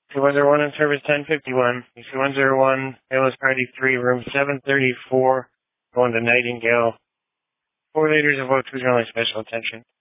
C101 in service 1051. C101, Payless Party 3, room 734, going to Nightingale. 4 liters of O2 is only special attention.